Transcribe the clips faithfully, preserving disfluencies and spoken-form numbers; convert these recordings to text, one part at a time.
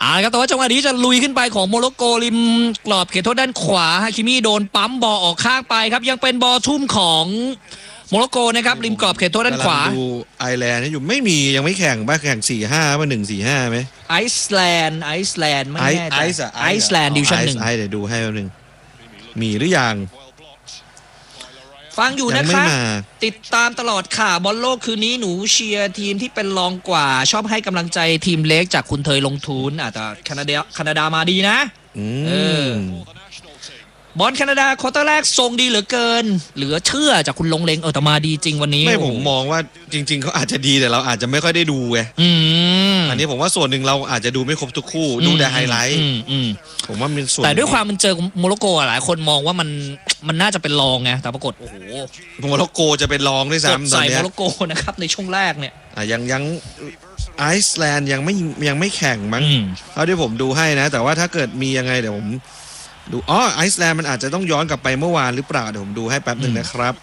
อ่าครับแต่ว่าจังหวะนี้จะลุยขึ้นไปของโมร็อกโกริมกรอบเขตโทษด้านขวาฮาคิมิโดนปั๊มบอลออกข้างไปครับยังเป็นบอลทุ่มของโมร็อกโกนะครับริมกรอบเขตโทษด้านขวาดูไอร์แลนด์อยู่ไม่มียังไม่แข่งบ้าแข่งสี่ห้าป่ะหนึ่งสี่ห้าไหมไอซ์แลนด์ไอซ์แลนด์ไม่แน่ใจไอซ์แลนด์ดิวชั่นหนึ่งไอซ์เดี๋ยวดูให้แป๊บนึงมีหรือยังฟังอยู่นะครับติดตามตลอดค่ะบอลโลกคืนนี้หนูเชียร์ทีมที่เป็นรองกว่าชอบให้กำลังใจทีมเล็กจากคุณเทยลงทุนอ่ะแต่แคนาดาแคนาดามาดีนะเออบอลแคนาดาควอเตอร์แรกทรงดีเหลือเกินเหลือเชื่อจากคุณลงเลงเออแต่มาดีจริงวันนี้ไม่ผมมองว่าจริงๆเขาอาจจะดีแต่เราอาจจะไม่ค่อยได้ดูไงอันนี้ผมว่าส่วนหนึ่งเราอาจจะดูไม่ครบทุกคู่ดูแต่ไฮไลท์ผมว่าเป็นส่วนแต่ด้วยความมันเจอโมร็อกโกหลายคนมองว่ามันมันน่าจะเป็นรองไงแต่ปรากฏโอ้โหโมร็อกโกจะเป็นรองด้วยซ้ำตอนนี้ใส่โมร็อกโกนะครับในช่วงแรกเนี่ยยังยังไอซ์แลนด์ยังไม่ยังไม่แข่งมั้งเท่าที่ผมดูให้นะแต่ว่าถ้าเกิดมียังไงเดี๋ยวผมดูอ๋อไอซ์แลนด์มันอาจจะต้องย้อนกลับไปเมื่อวานหรือเปล่าเดี๋ยวผมดูให้แป๊บหนึ่งนะครับ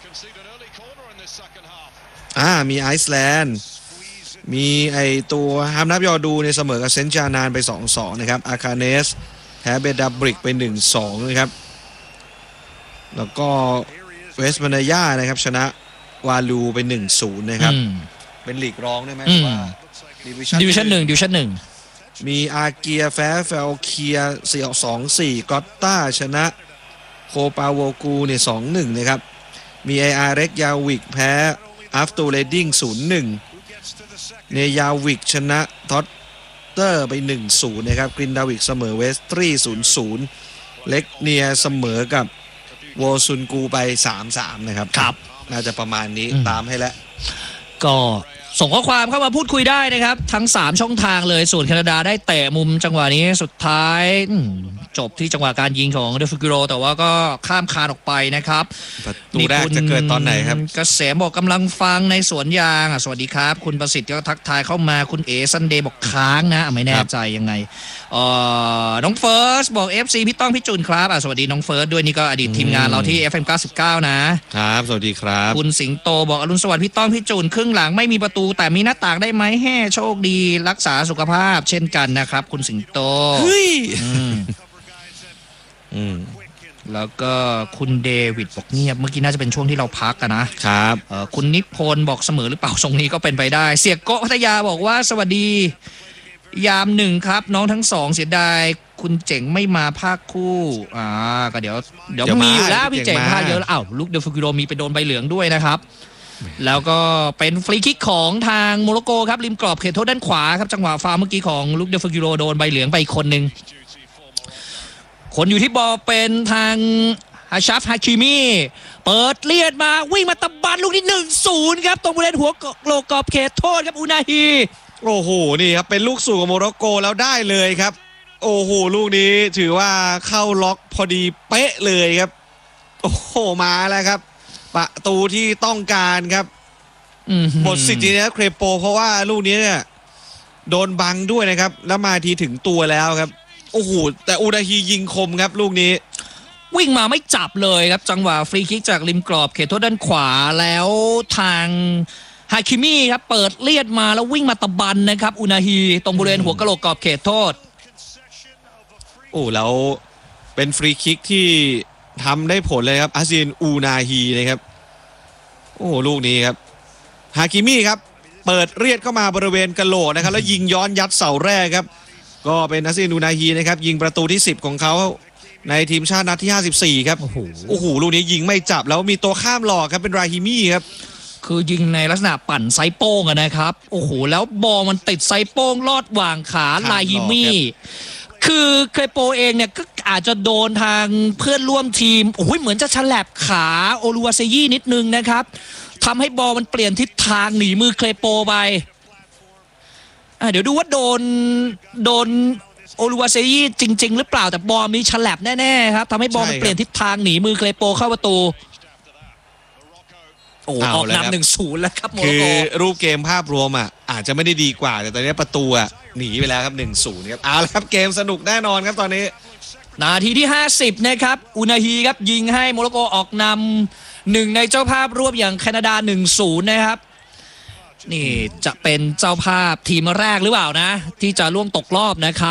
อ่ามีไอซ์แลนด์มีไอตัวฮามนับยอดูในเสมอกับเซนต์จานานไป สองสอง นะครับอาคาเนสแพ้เบดาบริกไป หนึ่งสอง นะครับแล้วก็เวสต์มานาย่านะครับชนะวาลูไป หนึ่งศูนย์ นะครับเป็นลีกรองได้ไหมว่าดิวิชั่นหนึ่งดิวิชั่นหนึ่งมีอาเกียแฟร์เฟลเคียสี่สองสี่กอตต้าชนะโคปาโวกูเนี่ยสองหนึ่งนะครับมีไออาร์เร็กยาวิกแพ้อัฟตูเรดดิ้งศูนย์หนึ่งเนยาวิกชนะท็อตเตอร์ไปหนึ่งศูนย์นะครับกรินดาวิกเสมอเวสตรีศูนย์ศูนย์เล็กเนียเสมอกับโวซุนกูไปสามสามนะครับครับน่าจะประมาณนี้ตามให้แล้วก็ส่งข้อความเข้ามาพูดคุยได้นะครับทั้งสามช่องทางเลยส่วนแคนาดาได้เตะมุมจังหวะนี้สุดท้ายจบที่จังหวะการยิงของเดฟกิโรแต่ว่าก็ข้ามคานออกไปนะครับประตูแรกจะเกิดตอนไหนครับเกษมบอกกำลังฟังในสวนยางสวัสดีครับคุณประสิทธิ์ก็ทักทายเข้ามาคุณเอซันเดย์บอกค้างนะไม่แน่ใจยังไงเอ่อน้องเฟิร์สบอก เอฟ ซี พี่ต้องพี่จุนครับสวัสดีน้องเฟิร์สด้วยนี่ก็อดีตทีมงานเราที่ เอฟ เอ็ม เก้าสิบเก้านะครับสวัสดีครับคุณสิงโตบอกอรุณสวัสดิ์พี่ต้องพี่จุนครึ่งหลังไม่มีประตูแต่มีหน้าต่างได้ไหมแห่โชคดีรักษาสุขภาพเช่นกันนะครับคุณสิงโตเฮ้ยแล้วก็คุณเดวิดบอกเงียบเมื่อกี้น่าจะเป็นช่วงที่เราพักกันนะครับคุณนิพนธ์บอกเสมอหรือเปล่าทรงนี้ก็เป็นไปได้เสียโกพัทยาบอกว่าสวัสดียามหนึ่งครับน้องทั้งสองเสียดายคุณเจ๋งไม่มาภาคคู่อ่าก็เดี๋ยวเดี๋ยวมีอยู่แล้วพี่เจ๋งภาคเยอะอ้าวลูกเดฟกิโรมีไปโดนใบเหลืองด้วยนะครับแล้วก็เป็นฟรีคิกของทางโมร็อกโกครับริมกรอบเขตโทษด้านขวาครับจังหวะฟาวล์เมื่อกี้ของลูกเดฟกิโรโดนใบเหลืองไปอีกคนนึงคนอยู่ที่บอลเป็นทางฮาชัฟฮาคิมิเปิดเลียดมาวิ่งมาตะบันลูกนี้ หนึ่งศูนย์ ครับตรงบริเวณหัวโลกรอบเขตโทษครับอุนาฮีโอ้โหนี่ครับเป็นลูกสู่ของโมร็อกโกแล้วได้เลยครับโอ้โหลูกนี้ถือว่าเข้าล็อกพอดีเป๊ะเลยครับโอ้โหมาแล้วครับประตูที่ต้องการครับหมดสิทธิ์นี้นะเครโปเพราะว่าลูกนี้เนี่ยโดนบังด้วยนะครับแล้วมาทีถึงตัวแล้วครับโอ้โหแต่อุนาฮียิงคมครับลูกนี้วิ่งมาไม่จับเลยครับจังหวะฟรีคิกจากริมกรอบเขตโทษด้านขวาแล้วทางฮาคิมิครับเปิดเลียดมาแล้ววิ่งมาตะบันนะครับอุนาฮีตรงบริเวณหัวกะโหลกกรอบเขตโทษโอ้แล้วเป็นฟรีคิกที่ทำได้ผลเลยครับอาซินอูนาฮีนะครับโอ้ลูกนี้ครับฮาคิมิครับเปิดเลียดเข้ามาบริเวณกะโหลกนะครับแล้วยิงย้อนยัดเสาแรกครับก็เป็นอาซินอูนาฮีนะครับยิงประตูที่สิบของเขาในทีมชาตินัดที่ห้าสิบสี่ครับโอ้โหโอ้โหลูกนี้ยิงไม่จับแล้วมีตัวข้ามหลอกครับเป็นราฮิมี่ครับคือยิงในลักษณะปั่นไซโป้งนะครับโอ้โหแล้วบอลมันติดไซโป้งลอดหว่างขาราฮิมี่คือเครโปเองเนี่ยก็อาจจะโดนทางเพื่อนร่วมทีมโอ้ยเหมือนจะฉลับขาโอลูวาเซยี่นิดนึงนะครับทำให้บอลมันเปลี่ยนทิศทางหนีมือเครโปไปเดี๋ยวดูว่าโดนโดนโอลูวาเซยี่จริงๆหรือเปล่าแต่บอลมีฉลับแน่ๆครับทำให้บอลมันเปลี่ยนทิศทางหนีมือเครโปเข้าประตูโอ้ออกนำหนึ่งศูนย์แล้วครับโมร็อกโกคือรูปเกมภาพรวมอ่ะอาจจะไม่ได้ดีกว่าแต่ตอนนี้ประตูอ่ะหนีไปแล้วครับ หนึ่งศูนย์ ครับเอาละครับเกมสนุกแน่นอนครับตอนนี้นาทีที่ห้าสิบนะครับอุนาฮีครับยิงให้โมร็อกโกออกนำหนึ่งในเจ้าภาพร่วมอย่างแคนาดา หนึ่งศูนย์ นะครับนี่จะเป็นเจ้าภาพทีมแรกหรือเปล่านะที่จะล่วงตกรอบนะครับ